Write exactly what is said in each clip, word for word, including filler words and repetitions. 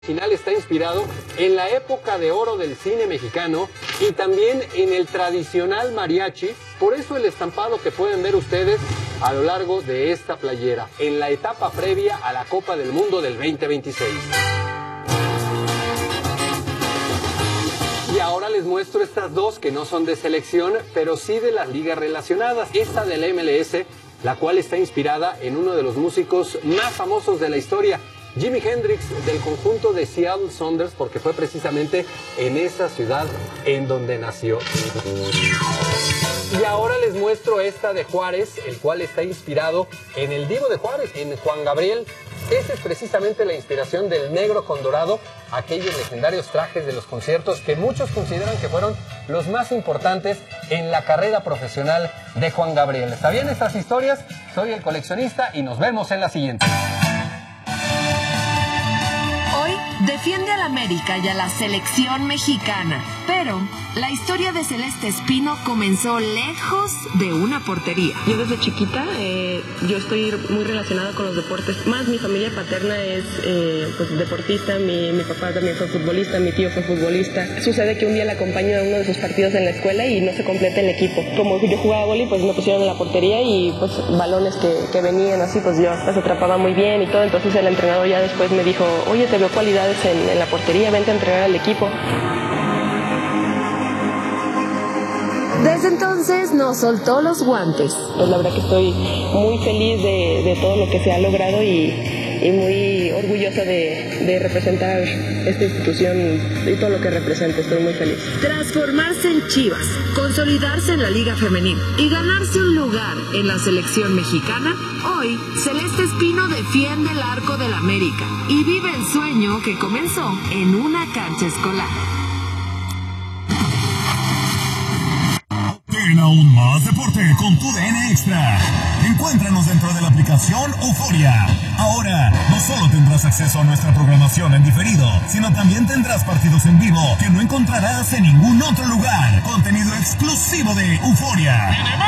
Final está inspirado en la época de oro del cine mexicano y también en el tradicional mariachi, por eso el estampado que pueden ver ustedes a lo largo de esta playera, en la etapa previa a la Copa del Mundo del veinte veintiséis. Y ahora les muestro estas dos que no son de selección, pero sí de las ligas relacionadas. Esta de la M L S, la cual está inspirada en uno de los músicos más famosos de la historia, Jimi Hendrix, del conjunto de Seattle Sounders, porque fue precisamente en esa ciudad en donde nació. Y ahora les muestro esta de Juárez, el cual está inspirado en el Divo de Juárez, en Juan Gabriel. Esa es precisamente la inspiración del negro con dorado, aquellos legendarios trajes de los conciertos que muchos consideran que fueron los más importantes en la carrera profesional de Juan Gabriel. ¿Está bien estas historias? Soy el coleccionista y nos vemos en la siguiente. Defiende al América y a la selección mexicana, pero la historia de Celeste Espino comenzó lejos de una portería. Yo desde chiquita, eh, yo estoy muy relacionada con los deportes, más mi familia paterna es eh, pues, deportista, mi, mi papá también fue futbolista, mi tío fue futbolista. Sucede que un día la acompaño a uno de sus partidos en la escuela y no se completa el equipo. Como yo jugaba vóley, pues me pusieron en la portería y pues balones que, que venían así, pues yo las atrapaba muy bien y todo, entonces el entrenador ya después me dijo, oye, te veo cualidades En, en la portería, vente a entrenar al equipo. Desde entonces nos soltó los guantes. Pues la verdad que estoy muy feliz de, de todo lo que se ha logrado y, y muy orgullosa de, de representar esta institución y todo lo que representa. Estoy muy feliz. Transformarse en Chivas, consolidarse en la Liga Femenil y ganarse un lugar en la selección mexicana, hoy Celeste Espino defiende el arco del América y vive el sueño que comenzó en una cancha escolar. Ten aún más deporte con tu D N Extra. Encuéntranos dentro de la aplicación Euforia. Ahora, no solo tendrás acceso a nuestra programación en diferido, sino también tendrás partidos en vivo que no encontrarás en ningún otro lugar. Contenido exclusivo de Euforia.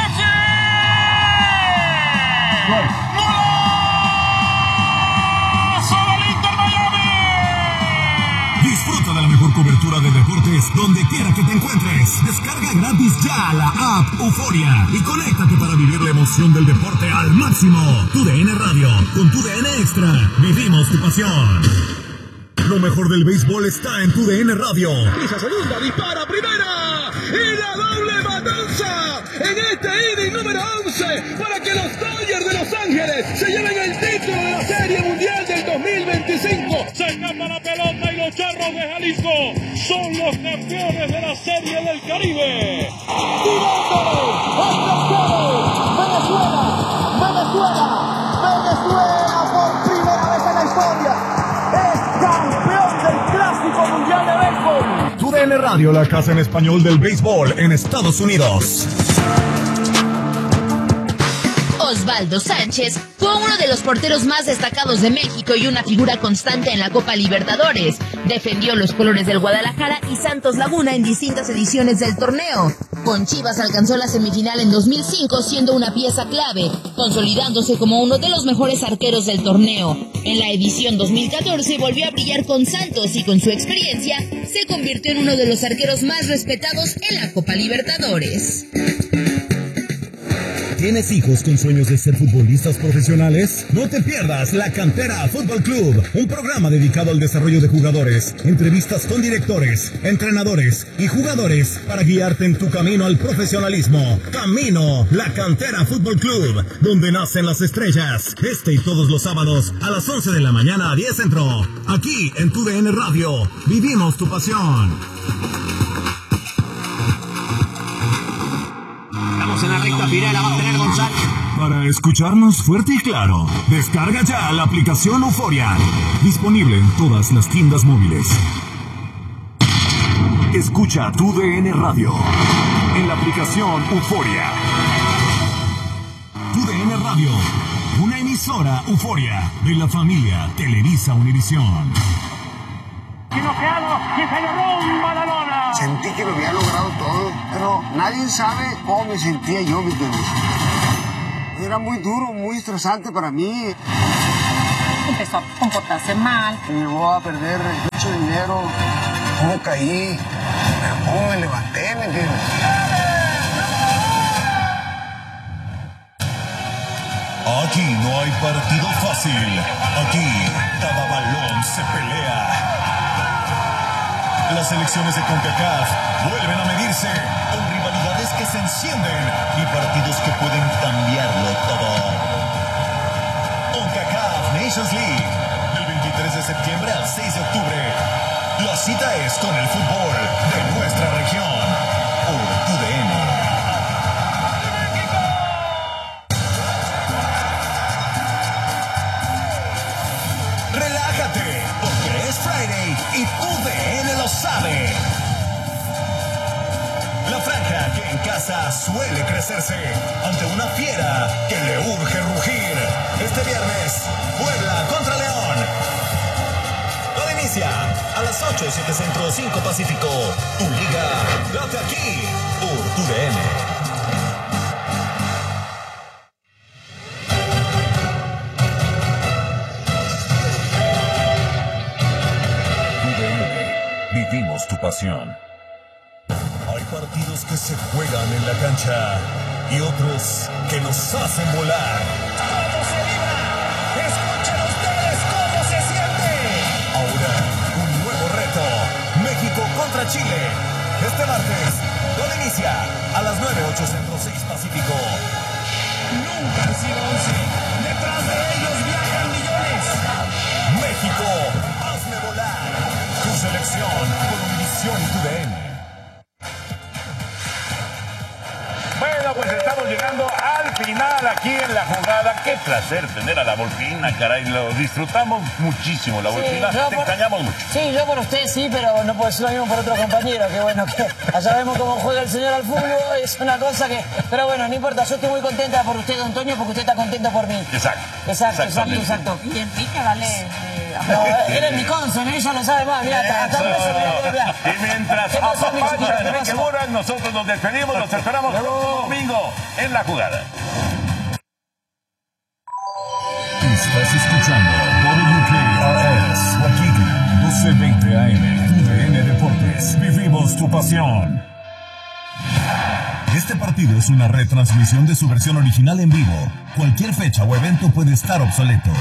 Disfruta de la mejor cobertura de deportes donde quiera que te encuentres. Descarga gratis ya la app Euforia y conéctate para vivir la emoción del deporte al máximo. Tu D N Radio, con tu D N Extra, vivimos tu pasión. Lo mejor del béisbol está en tu D N Radio. Pisa segunda, dispara primera y la doble matanza en este inning número once para que los Dodgers de Los Ángeles se lleven el título de la Serie Mundial del dos mil veinticinco. Se escapa la pelota y los Charros de Jalisco son los campeones de la Serie del Caribe. ¡Tirándole! ¡Atracciones! ¡Venezuela! ¡Venezuela! ¡Venezuela por primera vez en la historia! ¡Es campeón del Clásico Mundial de Béisbol! Tu D N Radio, la casa en español del béisbol en Estados Unidos. Osvaldo Sánchez fue uno de los porteros más destacados de México y una figura constante en la Copa Libertadores. Defendió los colores del Guadalajara y Santos Laguna en distintas ediciones del torneo. Con Chivas alcanzó la semifinal en dos mil cinco, siendo una pieza clave, consolidándose como uno de los mejores arqueros del torneo. En la edición dos mil catorce volvió a brillar con Santos y con su experiencia se convirtió en uno de los arqueros más respetados en la Copa Libertadores. ¿Tienes hijos con sueños de ser futbolistas profesionales? No te pierdas La Cantera Fútbol Club, un programa dedicado al desarrollo de jugadores, entrevistas con directores, entrenadores y jugadores para guiarte en tu camino al profesionalismo. Camino La Cantera Fútbol Club, donde nacen las estrellas. Este y todos los sábados a las once de la mañana a diez centro. Aquí en tu D N Radio, vivimos tu pasión. En la recta final la va a tener González. Para escucharnos fuerte y claro, descarga ya la aplicación Euforia. Disponible en todas las tiendas móviles. Escucha tu D N Radio en la aplicación Euforia. Tu D N Radio, una emisora Euforia de la familia Televisa Univisión. Y se le rompa la lona. Sentí que lo había logrado todo, pero nadie sabe cómo me sentía yo, mi Era muy duro, muy estresante para mí. empezó a comportarse mal. Me voy a perder mucho dinero. ¿Cómo caí? ¿Cómo me levanté? ¿Me entiendes? Aquí no hay partido fácil. Aquí cada balón se pelea. Las selecciones de CONCACAF vuelven a medirse con rivalidades que se encienden y partidos que pueden cambiarlo todo. CONCACAF Nations League, del veintitrés de septiembre al seis de octubre. La cita es con el fútbol de nuestra región por T U D N. Relájate, porque es Friday y T U D N lo sabe. La franja que en casa suele crecerse ante una fiera que le urge rugir. Este viernes, Puebla contra León. Todo inicia a las ocho, siete Centro, cinco Pacífico. Tu liga, late aquí por T U D N. Vivimos tu pasión. Hay partidos que se juegan en la cancha y otros que nos hacen volar. ¡Todo se viva! ¡Escuchen ustedes cómo se siente! Ahora, un nuevo reto. México contra Chile. Este martes, todo inicia a las nueve, ocho Centro, seis Pacífico. Nunca han sido once. Detrás de ellos viajan millones. México, hazme volar. Tu selección por Univisión y T U D N. Bueno, pues estamos llegando al final aquí en La Jugada. Qué placer tener a la Volpina, caray. Lo disfrutamos muchísimo, la Volpina. Sí, Te por, extrañamos mucho. Sí, yo por usted sí, pero no puedo decir lo mismo por otro compañero. Que bueno, que allá vemos cómo juega el señor al fútbol. Es una cosa que... Pero bueno, no importa. Yo estoy muy contenta por usted, don Antonio, porque usted está contento por mí. Exacto. Exacto, exacto, exacto. Y Enrique, dale. Eh, no, él es mi cónsul, ella lo sabe más. Mira, hasta, hasta por eso me voy a... Y mientras apapacha Enrique Burak, nosotros nos despedimos, los esperamos el domingo en La Jugada. Estás escuchando W K R S, Waukegan, doce veinte A M, T U D N Deportes. Vivimos tu pasión. Este partido es una retransmisión de su versión original en vivo. Cualquier fecha o evento puede estar obsoleto.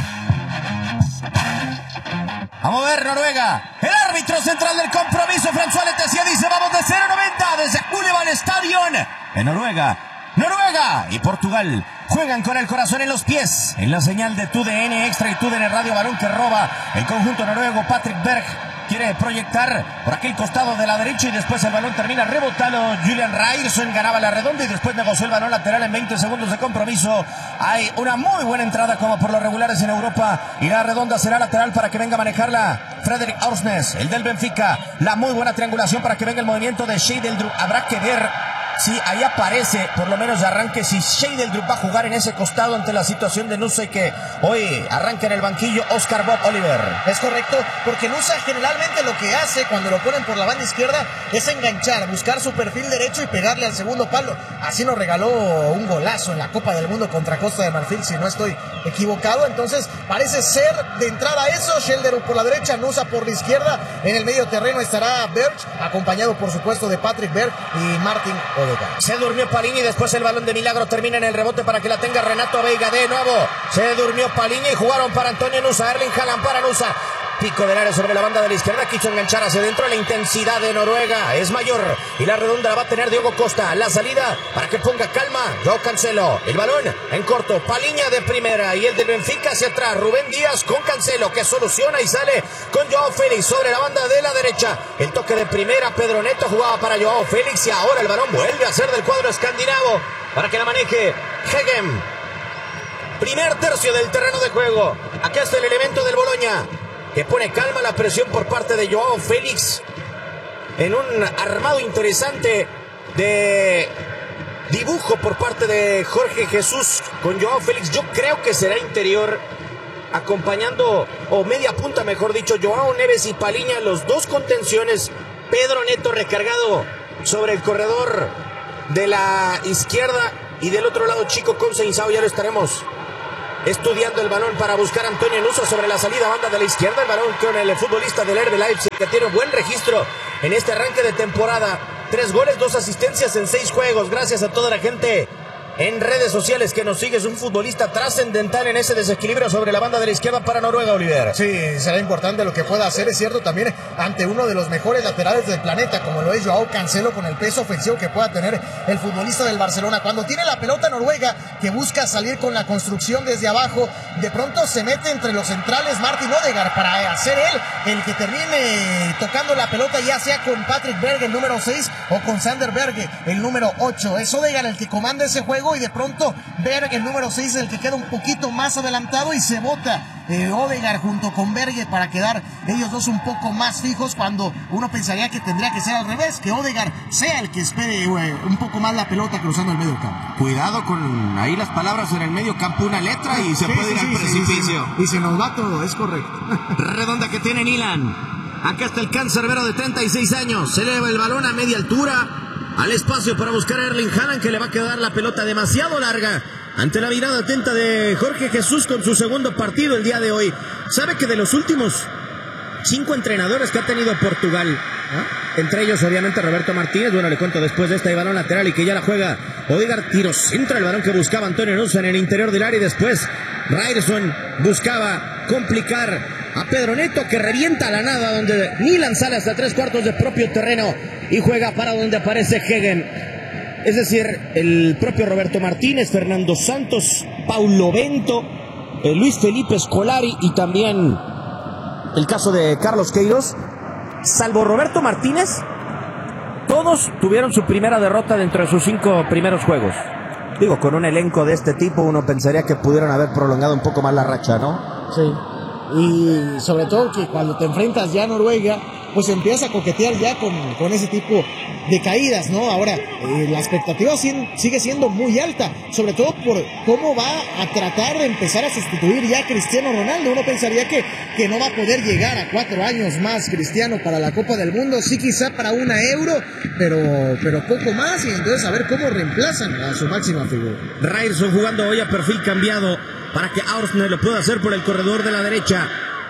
Vamos a ver, Noruega. El árbitro central del compromiso, François Letessier, dice vamos de cero noventa desde Uleval Stadion. En Noruega, Noruega y Portugal juegan con el corazón en los pies. En la señal de T U D N Extra y T U D N Radio, balón que roba el conjunto noruego. Patrick Berg quiere proyectar por aquel costado de la derecha y después el balón termina rebotado. Julian Ryerson ganaba la redonda y después negoció el balón lateral en veinte segundos de compromiso. Hay una muy buena entrada como por los regulares en Europa y la redonda será lateral para que venga a manejarla Frederick Orsnes, el del Benfica. La muy buena triangulación para que venga el movimiento de Scheidelsdrup. Habrá que ver si ahí aparece, por lo menos de arranque, si Scheidelsdrup va a jugar en ese costado ante la situación de Nusa, que hoy arranca en el banquillo Oscar Bob Oliver. Es correcto, porque Nusa generalmente lo que hace cuando lo ponen por la banda izquierda es enganchar, buscar su perfil derecho y pegarle al segundo palo. Así nos regaló un golazo en la Copa del Mundo contra Costa de Marfil, si no estoy equivocado. Entonces parece ser de entrada eso. Scheidelsdrup por la derecha, Nusa por la izquierda. En el medio terreno estará Berch, acompañado por supuesto de Patrick Berg y Martin Odegaard. Se durmió Palini y después el balón de milagro termina en el rebote para que la tenga Renato Veiga de nuevo. Se durmió Palini y jugaron para Antonio Nusa. Erling Haaland para Nusa. Pico del área sobre la banda de la izquierda. Quiso enganchar hacia adentro. La intensidad de Noruega es mayor y la redonda la va a tener Diogo Costa. La salida para que ponga calma Joao Cancelo. El balón en corto. Paliña de primera y el del Benfica hacia atrás. Rubén Díaz con Cancelo, que soluciona y sale con Joao Félix sobre la banda de la derecha. El toque de primera. Pedro Neto jugaba para Joao Félix y ahora el balón vuelve a ser del cuadro escandinavo para que la maneje Hegem. Primer tercio del terreno de juego. Aquí está el elemento del Bologna, que pone calma la presión por parte de Joao Félix en un armado interesante de dibujo por parte de Jorge Jesús con Joao Félix. Yo creo que será interior, acompañando, o media punta mejor dicho, Joao Neves y Paliña, los dos contenciones. Pedro Neto recargado sobre el corredor de la izquierda y del otro lado Chico Conceição. Ya lo estaremos estudiando el balón para buscar a Antonio Nusa sobre la salida banda de la izquierda. El balón con el futbolista del R B Leipzig, que tiene un buen registro en este arranque de temporada. Tres goles, dos asistencias en seis juegos. Gracias a toda la gente en redes sociales que nos sigue. Es un futbolista trascendental en ese desequilibrio sobre la banda de la izquierda para Noruega, Oliver. Sí, será importante lo que pueda hacer, es cierto, también ante uno de los mejores laterales del planeta, como lo es Joao Cancelo, con el peso ofensivo que pueda tener el futbolista del Barcelona. Cuando tiene la pelota Noruega, que busca salir con la construcción desde abajo, de pronto se mete entre los centrales Martin Odegaard para hacer él el que termine tocando la pelota, ya sea con Patrick Berg, el número seis, o con Sander Berge, el número ocho. Es Odegaard el que comanda ese juego, y de pronto Berg, el número seis, es el que queda un poquito más adelantado, y se bota eh, Odegaard junto con Berge para quedar ellos dos un poco más fijos, cuando uno pensaría que tendría que ser al revés, que Odegaard sea el que espere eh, un poco más la pelota cruzando el medio campo. Cuidado con ahí las palabras en el medio campo, una letra y se sí, puede sí, ir sí, al precipicio. Sí, sí. Y se nos va todo, es correcto. Redonda que tiene Nilan. Acá está el cancerbero de treinta y seis años. Se eleva el balón a media altura al espacio para buscar a Erling Haaland, que le va a quedar la pelota demasiado larga ante la mirada atenta de Jorge Jesús con su segundo partido el día de hoy. Sabe que de los últimos cinco entrenadores que ha tenido Portugal, ¿no?, entre ellos obviamente Roberto Martínez, bueno, le cuento después de este balón lateral y que ya la juega Odegaard, tiro centro, el balón que buscaba Antonio Nusa en el interior del área, y después Ryerson buscaba complicar a Pedro Neto, que revienta a la nada, donde Milan sale hasta tres cuartos de propio terreno y juega para donde aparece Hegen. Es decir, el propio Roberto Martínez, Fernando Santos, Paulo Bento, eh, Luis Felipe Scolari y también el caso de Carlos Queiroz. Salvo Roberto Martínez, todos tuvieron su primera derrota dentro de sus cinco primeros juegos. Digo, con un elenco de este tipo uno pensaría que pudieron haber prolongado un poco más la racha, ¿no? Sí. Y sobre todo que cuando te enfrentas ya a Noruega, pues empiezas a coquetear ya con, con ese tipo de caídas, ¿no? Ahora, eh, la expectativa sigue siendo muy alta, sobre todo por cómo va a tratar de empezar a sustituir ya a Cristiano Ronaldo. Uno pensaría que, que no va a poder llegar a cuatro años más Cristiano para la Copa del Mundo, sí quizá para una Euro, pero, pero poco más, y entonces a ver cómo reemplazan a su máxima figura. Ryerson jugando hoy a perfil cambiado para que Aursner lo pueda hacer por el corredor de la derecha.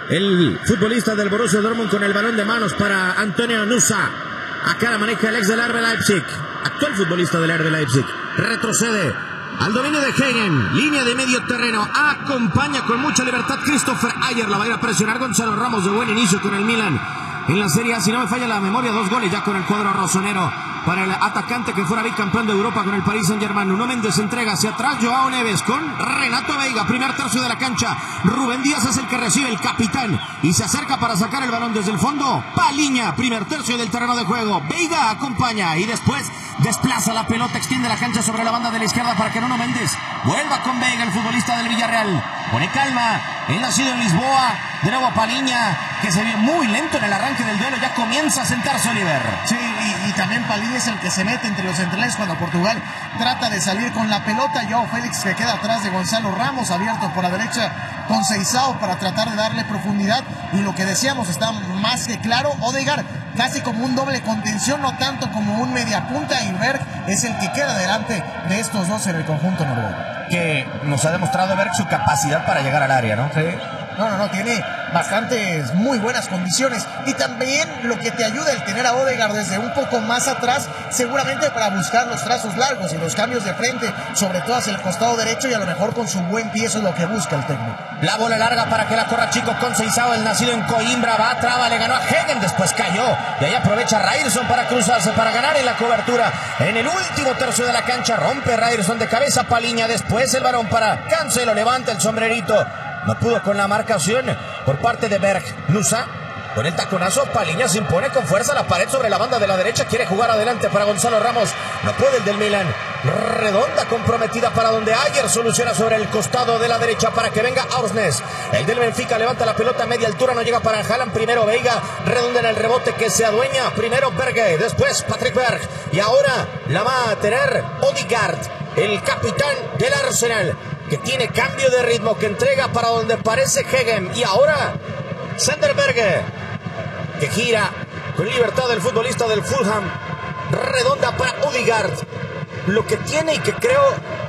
El futbolista del Borussia Dortmund con el balón de manos para Antonio Nusa. Acá la maneja el ex del R B Leipzig, actual futbolista del R B Leipzig. Retrocede al dominio de Hegen, línea de medio terreno. Acompaña con mucha libertad Christopher Ayer. La va a ir a presionar Gonzalo Ramos, de buen inicio con el Milan en la Serie A. Si no me falla la memoria, dos goles ya con el cuadro rosonero para el atacante que fuera bicampeón de Europa con el Paris Saint-Germain. Nuno Méndez entrega hacia atrás, Joao Neves con Renato Veiga, primer tercio de la cancha. Rubén Díaz es el que recibe, el capitán, y se acerca para sacar el balón desde el fondo. Paliña, primer tercio del terreno de juego. Veiga acompaña y después desplaza la pelota, extiende la cancha sobre la banda de la izquierda para que Nuno Méndez vuelva con Veiga, el futbolista del Villarreal. Pone calma, el nacido en Lisboa. De nuevo Paliña, que se vio muy lento en el arranque del duelo, ya comienza a sentarse Oliver. Sí, y, y también Paliña es el que se mete entre los centrales cuando Portugal trata de salir con la pelota. Joao Félix, que queda atrás de Gonzalo Ramos, abierto por la derecha con Seisao para tratar de darle profundidad. Y lo que decíamos está más que claro, Odegaard casi como un doble contención, no tanto como un mediapunta, y Berg es el que queda delante de estos dos en el conjunto noruego. Que nos ha demostrado Berg su capacidad para llegar al área, ¿no? Sí. No, no, no, tiene bastantes, muy buenas condiciones. Y también lo que te ayuda el tener a Odegaard desde un poco más atrás, seguramente para buscar los trazos largos y los cambios de frente, sobre todo hacia el costado derecho, y a lo mejor con su buen pie, eso es lo que busca el técnico. La bola larga para que la corra Chico con Seisao, el nacido en Coimbra, va a traba, le ganó a Hegen, después cayó, y ahí aprovecha Ryerson para cruzarse, para ganar en la cobertura. En el último tercio de la cancha rompe Ryerson de cabeza, Paliña, después el balón para Cancelo, levanta el sombrerito. No pudo con la marcación por parte de Berg. Nusa con el taconazo, Paliña se impone con fuerza a la pared sobre la banda de la derecha, quiere jugar adelante para Gonzalo Ramos, no puede el del Milan. Redonda comprometida para donde Ayer soluciona sobre el costado de la derecha para que venga Aursnes. El del Benfica levanta la pelota a media altura, no llega para Haaland, primero Veiga, redonda en el rebote que se adueña, primero Berge, después Patrick Berg, y ahora la va a tener Odegaard, el capitán del Arsenal, que tiene cambio de ritmo, que entrega para donde parece Hegen, y ahora Sander Berge, que gira con libertad el futbolista del Fulham. Redonda para Odegaard. Lo que tiene y que creo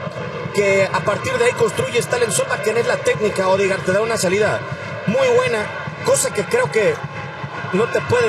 que a partir de ahí construye Stalen Solbakken, es la técnica. Odegaard te da una salida muy buena, cosa que creo que no te puede